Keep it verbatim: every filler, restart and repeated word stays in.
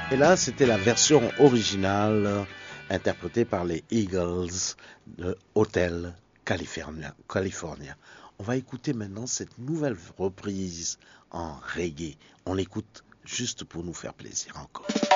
Et là, c'était la version originale euh, interprétée par les Eagles de Hotel California. California. On va écouter maintenant cette nouvelle reprise en reggae. On l'écoute juste pour nous faire plaisir encore.